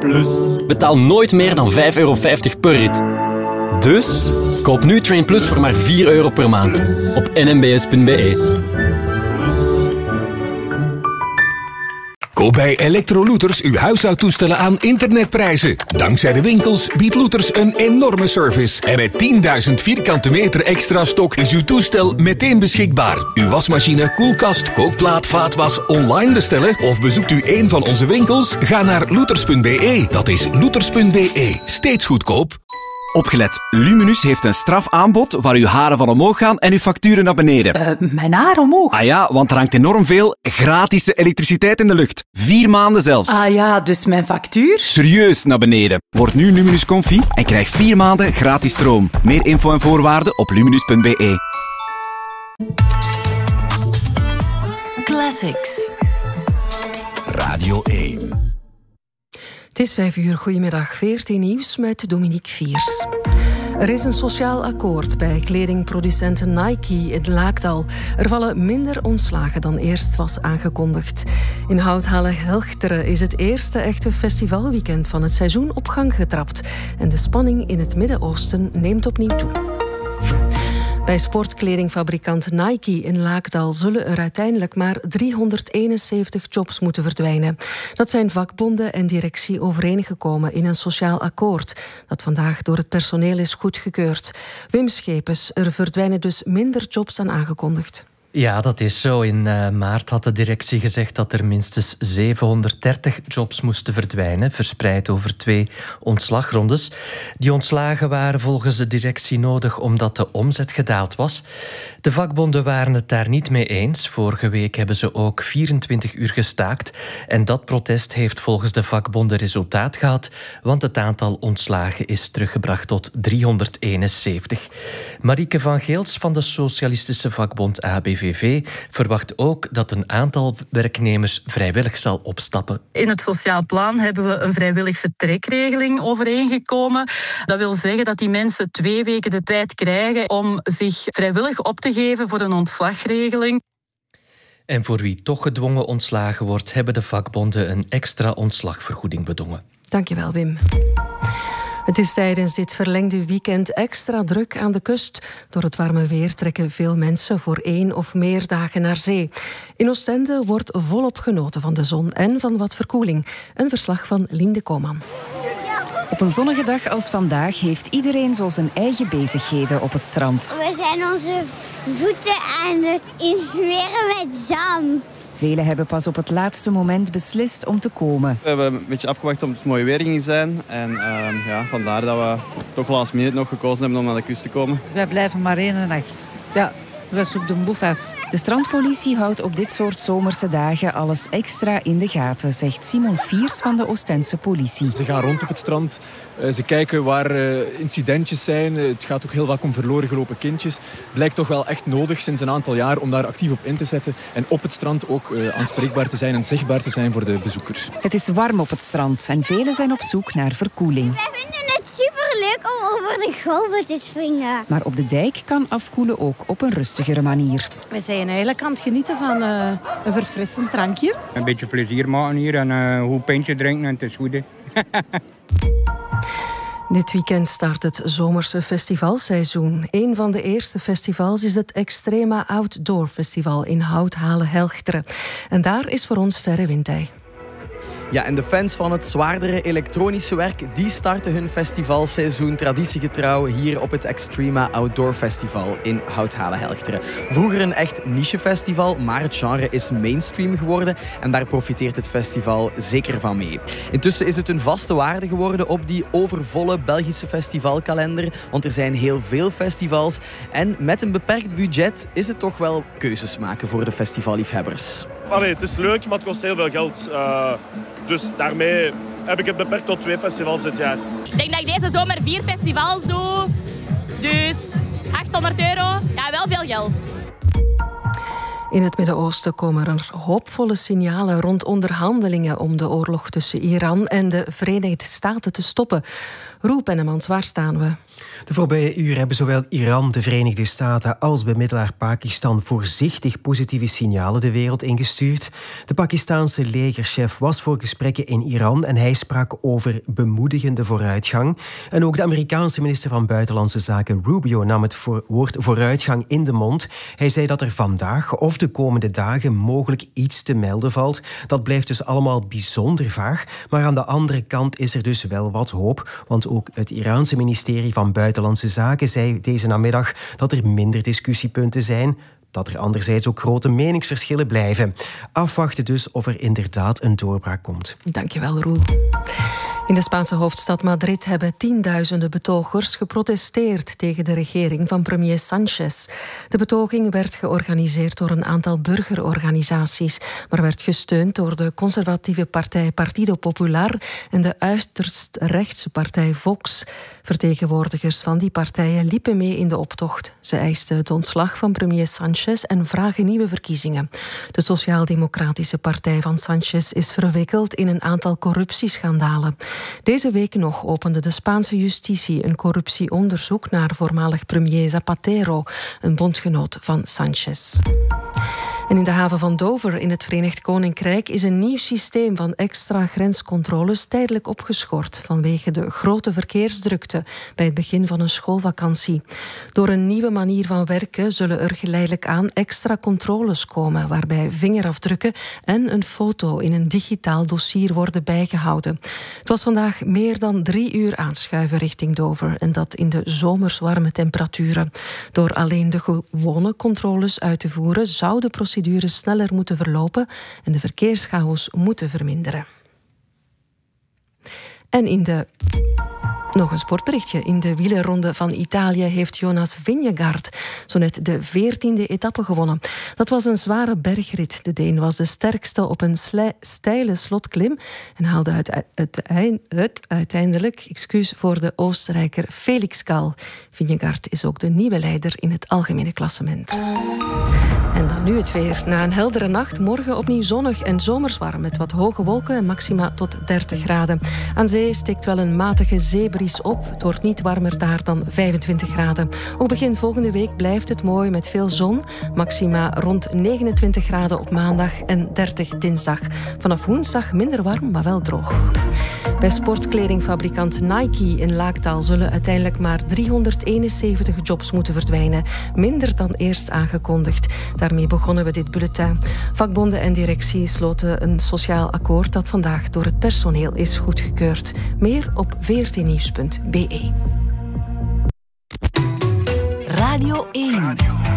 Plus. Betaal nooit meer dan €5,50 per rit. Dus koop nu Train Plus voor maar €4 per maand op nmbs.be. Koop bij Electrolooters uw huishoudtoestellen aan internetprijzen. Dankzij de winkels biedt Looters een enorme service. En met 10.000 vierkante meter extra stok is uw toestel meteen beschikbaar. Uw wasmachine, koelkast, kookplaat, vaatwas online bestellen of bezoekt u een van onze winkels? Ga naar looters.be. Dat is looters.be. Steeds goedkoop. Opgelet, Luminus heeft een strafaanbod waar uw haren van omhoog gaan en uw facturen naar beneden. Mijn haar omhoog? Ah ja, want er hangt enorm veel gratis elektriciteit in de lucht. 4 maanden zelfs. Ah ja, dus mijn factuur? Serieus naar beneden. Word nu Luminus Comfy en krijg 4 maanden gratis stroom. Meer info en voorwaarden op luminus.be. Classics. Radio 1. Het is 5 uur. Goedemiddag. 14 nieuws met Dominique Viers. Er is een sociaal akkoord bij kledingproducenten Nike in Laakdal. Er vallen minder ontslagen dan eerst was aangekondigd. In Houthalen-Helchteren is het eerste echte festivalweekend van het seizoen op gang getrapt. En de spanning in het Midden-Oosten neemt opnieuw toe. Bij sportkledingfabrikant Nike in Laakdal zullen er uiteindelijk maar 371 jobs moeten verdwijnen. Dat zijn vakbonden en directie overeengekomen in een sociaal akkoord dat vandaag door het personeel is goedgekeurd. Wim Schepens, er verdwijnen dus minder jobs dan aangekondigd. Ja, dat is zo. In maart had de directie gezegd dat er minstens 730 jobs moesten verdwijnen, verspreid over 2 ontslagrondes. Die ontslagen waren volgens de directie nodig omdat de omzet gedaald was. De vakbonden waren het daar niet mee eens. Vorige week hebben ze ook 24 uur gestaakt. En dat protest heeft volgens de vakbonden resultaat gehad, want het aantal ontslagen is teruggebracht tot 371. Marieke van Geels van de Socialistische Vakbond ABVV verwacht ook dat een aantal werknemers vrijwillig zal opstappen. In het sociaal plan hebben we een vrijwillig vertrekregeling overeengekomen. Dat wil zeggen dat die mensen 2 weken de tijd krijgen om zich vrijwillig op te geven voor een ontslagregeling. En voor wie toch gedwongen ontslagen wordt, hebben de vakbonden een extra ontslagvergoeding bedongen. Dankjewel, Wim. Het is tijdens dit verlengde weekend extra druk aan de kust. Door het warme weer trekken veel mensen voor 1 of meer dagen naar zee. In Oostende wordt volop genoten van de zon en van wat verkoeling. Een verslag van Linde Koman. Op een zonnige dag als vandaag heeft iedereen zo zijn eigen bezigheden op het strand. We zijn onze voeten aan het insmeren met zand. Velen hebben pas op het laatste moment beslist om te komen. We hebben een beetje afgewacht om het mooi weer ging zijn. En vandaar dat we toch last minute nog gekozen hebben om naar de kust te komen. Wij blijven maar 1 nacht. Ja, we zoeken de boef af. De strandpolitie houdt op dit soort zomerse dagen alles extra in de gaten, zegt Simon Viers van de Oostense politie. Ze gaan rond op het strand, ze kijken waar incidentjes zijn. Het gaat ook heel vaak om verloren gelopen kindjes. Het lijkt toch wel echt nodig sinds een aantal jaar om daar actief op in te zetten. En op het strand ook aanspreekbaar te zijn en zichtbaar te zijn voor de bezoekers. Het is warm op het strand en velen zijn op zoek naar verkoeling. Wij vinden het superleuk om over de golven te springen. Maar op de dijk kan afkoelen ook op een rustigere manier. We zijn eigenlijk aan het genieten van een verfrissend drankje. Een beetje plezier maken hier en een goed pintje drinken en het is goed. Dit weekend start het zomerse festivalseizoen. Een van de eerste festivals is het Extrema Outdoor Festival in Houthalen-Helchteren. En daar is voor ons Verre Wintij. Ja, en de fans van het zwaardere elektronische werk, die starten hun festivalseizoen traditiegetrouw hier op het Extrema Outdoor Festival in Houthalen-Helchteren. Vroeger een echt nichefestival, maar het genre is mainstream geworden en daar profiteert het festival zeker van mee. Intussen is het een vaste waarde geworden op die overvolle Belgische festivalkalender, want er zijn heel veel festivals en met een beperkt budget is het toch wel keuzes maken voor de festivalliefhebbers. Allee, het is leuk, maar het kost heel veel geld. Dus daarmee heb ik het beperkt tot 2 festivals dit jaar. Ik denk dat ik deze zomer 4 festivals doe. Dus €800. Ja, wel veel geld. In het Midden-Oosten komen er hoopvolle signalen rond onderhandelingen om de oorlog tussen Iran en de Verenigde Staten te stoppen. Roel Pennemans, waar staan we? De voorbije uren hebben zowel Iran, de Verenigde Staten als bemiddelaar Pakistan voorzichtig positieve signalen de wereld ingestuurd. De Pakistaanse legerchef was voor gesprekken in Iran en hij sprak over bemoedigende vooruitgang. En ook de Amerikaanse minister van Buitenlandse Zaken Rubio nam het woord vooruitgang in de mond. Hij zei dat er vandaag of de komende dagen mogelijk iets te melden valt. Dat blijft dus allemaal bijzonder vaag. Maar aan de andere kant is er dus wel wat hoop, want ook het Iraanse ministerie van Buitenlandse Zaken zei deze namiddag dat er minder discussiepunten zijn, dat er anderzijds ook grote meningsverschillen blijven. Afwachten dus of er inderdaad een doorbraak komt. Dankjewel, Roel. In de Spaanse hoofdstad Madrid hebben tienduizenden betogers geprotesteerd tegen de regering van premier Sánchez. De betoging werd georganiseerd door een aantal burgerorganisaties, maar werd gesteund door de conservatieve partij Partido Popular en de uiterst rechtse partij Vox. Vertegenwoordigers van die partijen liepen mee in de optocht. Ze eisten het ontslag van premier Sánchez en vragen nieuwe verkiezingen. De Sociaal-Democratische partij van Sánchez is verwikkeld in een aantal corruptieschandalen. Deze week nog opende de Spaanse justitie een corruptieonderzoek naar voormalig premier Zapatero, een bondgenoot van Sánchez. En in de haven van Dover in het Verenigd Koninkrijk is een nieuw systeem van extra grenscontroles tijdelijk opgeschort vanwege de grote verkeersdrukte bij het begin van een schoolvakantie. Door een nieuwe manier van werken zullen er geleidelijk aan extra controles komen, waarbij vingerafdrukken en een foto in een digitaal dossier worden bijgehouden. Het was vandaag meer dan 3 uur aanschuiven richting Dover en dat in de zomers warme temperaturen. Door alleen de gewone controles uit te voeren zou de procedure sneller moeten verlopen en de verkeerschaos moeten verminderen. En nog een sportberichtje. In de wielerronde van Italië heeft Jonas Vingegaard zo net de 14e etappe gewonnen. Dat was een zware bergrit. De Deen was de sterkste op een steile slotklim en haalde uiteindelijk excuus voor de Oostenrijker Felix Gall. Vingegaard is ook de nieuwe leider in het algemene klassement. En dan nu het weer. Na een heldere nacht, morgen opnieuw zonnig en zomers warm met wat hoge wolken en maxima tot 30 graden. Aan zee steekt wel een matige zeebries op. Het wordt niet warmer daar dan 25 graden. Ook begin volgende week blijft het mooi met veel zon. Maxima rond 29 graden op maandag en 30 dinsdag. Vanaf woensdag minder warm, maar wel droog. Bij sportkledingfabrikant Nike in Laaktaal zullen uiteindelijk maar 371 jobs moeten verdwijnen. Minder dan eerst aangekondigd. Daarmee begonnen we dit bulletin. Vakbonden en directie sloten een sociaal akkoord dat vandaag door het personeel is goedgekeurd. Meer op vrtnieuws.be. Radio 1.